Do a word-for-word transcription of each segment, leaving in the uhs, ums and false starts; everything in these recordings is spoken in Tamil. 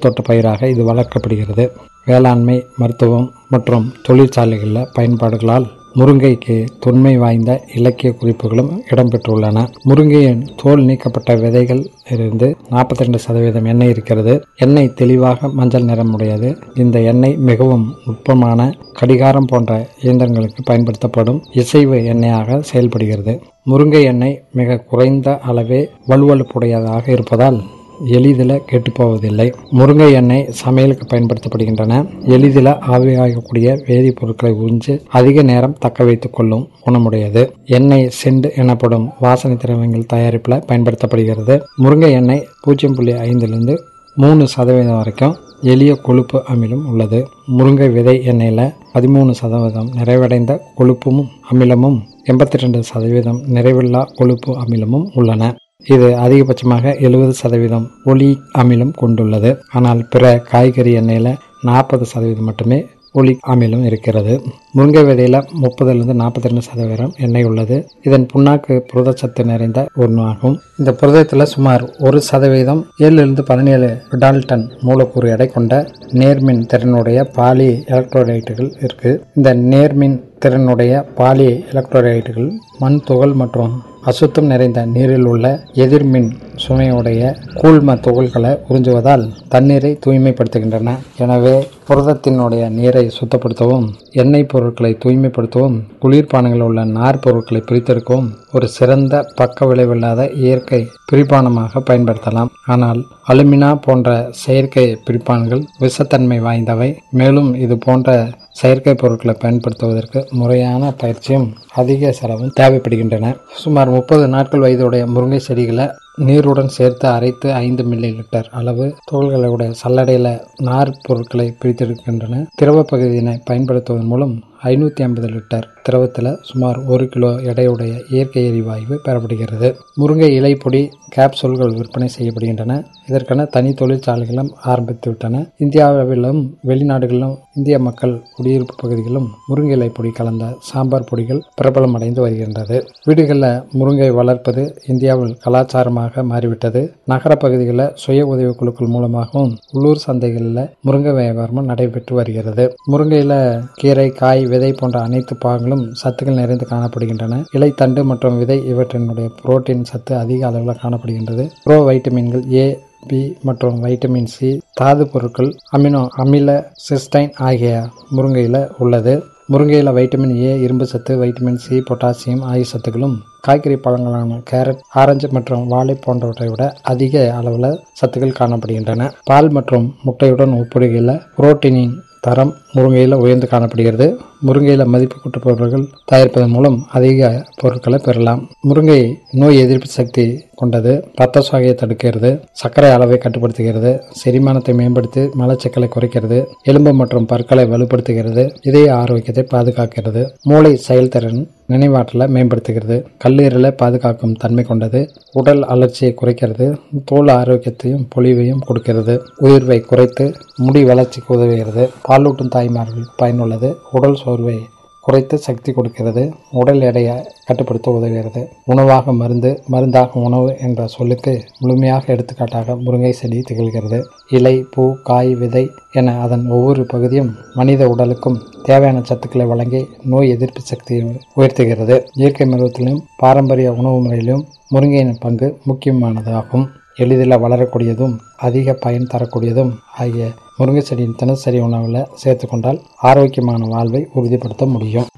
தோட்ட பயிராக இது வளர்க்கப்படுகிறது. வேளாண்மை, மருத்துவம் மற்றும் தொழிற்சாலைகளில் பயன்பாடுகளால் முருங்கைக்கு தொன்மை வாய்ந்த இலக்கிய குறிப்புகளும் இடம்பெற்றுள்ளன. முருங்கையின் தோல் நீக்கப்பட்ட விதைகள் இருந்து நாற்பத்தி ரெண்டு சதவீதம் எண்ணெய் இருக்கிறது. எண்ணெய் தெளிவாக மஞ்சள் நிறமுடையது. இந்த எண்ணெய் மிகவும் நுட்பமான கடிகாரம் போன்ற இயந்திரங்களுக்கு பயன்படுத்தப்படும் இசைவு எண்ணெயாக செயல்படுகிறது. முருங்கை எண்ணெய் மிக குறைந்த அளவே வலுவழுப்புடையதாக இருப்பதால் எளிதில் கெட்டுப்போவதில்லை. முருங்கை எண்ணெய் சமையலுக்கு பயன்படுத்தப்படுகின்றன. எளிதில் ஆவியாகக்கூடிய வேதிப்பொருட்களை உறிஞ்சு அதிக நேரம் தக்க வைத்துக் கொள்ளும் குணமுடையது. எண்ணெய் செண்டு எனப்படும் வாசனை திரவியங்கள் தயாரிப்பில் பயன்படுத்தப்படுகிறது. முருங்கை எண்ணெய் பூஜ்ஜியம் புள்ளி ஐந்திலிருந்து மூணு சதவீதம் வரைக்கும் எளிய கொழுப்பு அமிலம் உள்ளது. முருங்கை விதை எண்ணெயில் பதிமூணு சதவீதம் நிறைவடைந்த கொழுப்பும் அமிலமும் எண்பத்தி ரெண்டு சதவீதம் நிறைவில்லா கொழுப்பு அமிலமும் உள்ளன. இது அதிகபட்சமாக எழுபது சதவீதம் ஒலிக் அமிலம் கொண்டுள்ளது. ஆனால் பிற காய்கறி எண்ணெயில் நாற்பது சதவீதம் மட்டுமே ஒலிக் அமிலம் இருக்கிறது. முருங்கை விதையில் முப்பதுலேருந்து நாற்பத்தி ரெண்டு சதவீதம் எண்ணெய் உள்ளது. இதன் புண்ணாக்கு புரதச்சத்து நிறைந்த ஒன்றாகும். இந்த புரதத்தில் சுமார் ஒரு சதவீதம் ஏழிலிருந்து பதினேழு டால்டன் மூலக்கூறு எடை கொண்ட நேர்மின் திறனுடைய பாலி எலக்ட்ரோலைட்டுகள் இருக்கு. இந்த நேர்மின் திறனுடைய பாலி எலக்ட்ரோலைட்டுகள் மண் துகள் மற்றும் அசுத்தம் நிறைந்த நீரில் உள்ள எதிர்மின் சுமையுடைய கூழ்ம துகள்களை உறிஞ்சுவதால் தண்ணீரை தூய்மைப்படுத்துகின்றன. எனவே புரதத்தினுடைய நீரை சுத்தப்படுத்தவும், எண்ணெய் பொருட்களை தூய்மைப்படுத்தவும், குளிர்பானங்களில் உள்ள நார் பொருட்களை பிரித்தெடுக்கவும் ஒரு சிறந்த பக்க விளைவில்லாத இயற்கை பிரிப்பானமாக பயன்படுத்தலாம். ஆனால் அலுமினா போன்ற செயற்கை பிரிப்பான்கள் விஷத்தன்மை வாய்ந்தவை. மேலும் இது போன்ற செயற்கை பொருட்களை பயன்படுத்துவதற்கு முறையான பயிற்சியும் அதிக செலவும் தேவைப்படுகின்றன. சுமார் முப்பது நாட்கள் வயதுடைய முருங்கை செடிகளை நீருடன் சேர்த்து அரைத்து ஐந்து மில்லி லிட்டர் அளவு துகள்களுடைய சல்லடையில் நார் பொருட்களை பிரித்தெடுக்கின்றன. திரவ பகுதியினை பயன்படுத்துவதன் மூலம் ஐநூற்றி ஐம்பது லிட்டர் திரவத்தில் சுமார் ஒரு கிலோ எடையுடைய இயற்கை எரிவாயு பெறப்படுகிறது. முருங்கை இலை பொடி கேப்சூல்கள் விற்பனை செய்யப்படுகின்றன. இதற்கான தனி தொழிற்சாலைகளும் ஆரம்பித்து விட்டன. இந்தியாவிலும் வெளிநாடுகளிலும் இந்திய மக்கள் குடியிருப்பு பகுதிகளிலும் முருங்கை இலை பொடி கலந்த சாம்பார் பொடிகள் பிரபலம் அடைந்து வருகின்றது. வீடுகளில் முருங்கை வளர்ப்பது இந்தியாவில் கலாச்சாரமாக மாறிவிட்டது. நகர பகுதிகளில் சுய உதவி குழுக்கள் மூலமாகவும் உள்ளூர் சந்தைகளில் முருங்கை வியாபாரமும் நடைபெற்று வருகிறது. முருங்கையில கீரை, காய், விதை போன்ற அனைத்து பாகங்களும் சத்துக்கள் நிறைந்து காணப்படுகின்றன. இலை, தண்டு மற்றும் விதை இவற்றினுடைய புரோட்டீன் சத்து அதிக அளவில் காணப்படுகின்றது. ப்ரோ வைட்டமின்கள் ஏ, பி மற்றும் வைட்டமின் சி, தாது பொருட்கள், அமினோ அமில, சிஸ்டைன் ஆகிய முருங்கையில் உள்ளது. முருங்கையில் வைட்டமின் ஏ, இரும்பு சத்து, வைட்டமின் சி, பொட்டாசியம் ஆகிய சத்துக்களும் காய்கறி பழங்களான கேரட், ஆரஞ்சு மற்றும் வாழை போன்றவற்றை விட அதிக அளவில் சத்துக்கள் காணப்படுகின்றன. பால் மற்றும் முட்டையுடன் ஒப்பிடுகையில் புரோட்டீனின் தரம் முருங்கையில் உயர்ந்து காணப்படுகிறது. முருங்கையில் மதிப்பு கூட்டு பொருட்கள் தயாரிப்பதன் மூலம் அதிக பொருட்களை பெறலாம். முருங்கை நோய் எதிர்ப்பு சக்தி கொண்டது. இரத்த சோகையை தடுக்கிறது, சர்க்கரை அளவை கட்டுப்படுத்துகிறது, செரிமானத்தை மேம்படுத்தி மலச்சிக்கலை குறைக்கிறது, எலும்பு மற்றும் பற்களை வலுப்படுத்துகிறது, இதய ஆரோக்கியத்தை பாதுகாக்கிறது, மூளை செயல்திறன், நினைவாற்றலை மேம்படுத்துகிறது, கல்லீரலை பாதுகாக்கும் தன்மை கொண்டது, உடல் அலர்ச்சியை குறைக்கிறது, தோல் ஆரோக்கியத்தையும் பொலிவையும் கொடுக்கிறது, உயிர்வை குறைத்து முடி வளர்ச்சிக்கு உதவுகிறது, பாலூட்டும் தாய்மார்களுக்கு பயனுள்ளது, உடல் சோர்வை குறைத்து சக்தி கொடுக்கிறது, உடல் எடையை கட்டுப்படுத்த உதவுகிறது. உணவாக மருந்து, மருந்தாக உணவு என்ற சொல்லுக்கு முழுமையாக எடுத்துக்காட்டாக முருங்கை செடி திகழ்கிறது. இலை, பூ, காய், விதை என அதன் ஒவ்வொரு பகுதியும் மனித உடலுக்கும் தேவையான சத்துக்களை வழங்கி நோய் எதிர்ப்பு சக்தியை உயர்த்துகிறது. இயற்கை மருத்துவத்திலும் பாரம்பரிய உணவு முறையிலும் முருங்கையின் பங்கு முக்கியமானதாகும். எளிதில் வளரக்கூடியதும் அதிக பயன் தரக்கூடியதும் ஆகிய முருங்கை செடியின் தினசரி உணவில் சேர்த்து கொண்டால் ஆரோக்கியமான வாழ்வை உறுதிப்படுத்த முடியும்.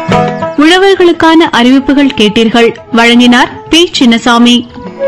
உழவர்களுக்கான அறிவிப்புகள் கேட்டீர்கள். வழங்கினார் பி சின்னசாமி.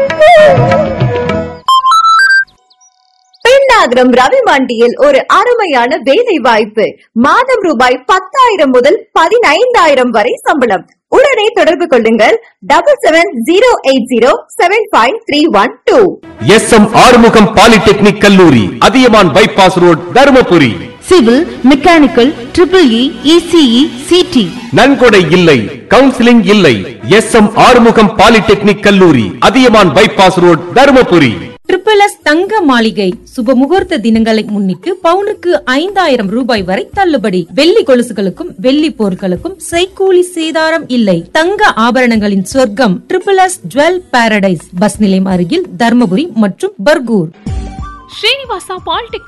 பெண்ணாகரம் ரவி மண்டியில் ஒரு அருமையான வேலை வாய்ப்பு. மாதம் ரூபாய் பத்தாயிரம் முதல் பதினைந்தாயிரம் வரை சம்பளம். உடனே தொடர்பு கொள்ளுங்கள். Double seven zero eight zero seven five three one two. S M Arumugam polytechnic கல்லூரி, Athiyaman bypass road, Dharmapuri. Civil, mechanical, triple E, ECE, CD. நன்கொடை இல்லை, கவுன்சிலிங் இல்லை. எஸ் எம் ஆறுமுகம் பாலிடெக்னிக் கல்லூரி, Athiyaman bypass road, Dharmapuri. Triple S தங்க மாளிகை சுப முகூர்த்த தினங்களை முன்னிட்டு பவுனுக்கு ஐந்தாயிரம் ரூபாய் வரை தள்ளுபடி. வெள்ளி கொலுசுகளுக்கும் வெள்ளி பொருட்களுக்கும் செய்கூலி சேதாரம் இல்லை. தங்க ஆபரணங்களின் சொர்க்கம் triple S jewel Paradise, bus நிலையம் அருகில், தர்மபுரி மற்றும் பர்கூர். ஸ்ரீனிவாசா பாலிடெக்னிக்